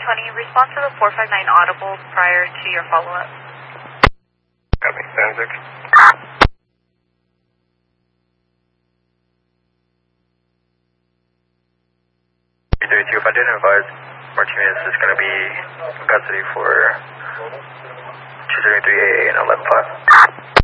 1120, respond to the 459 audible prior to your follow-up. Copy, 76. If I didn't advise, Martinez is going to be in custody for 273AA and 11-5.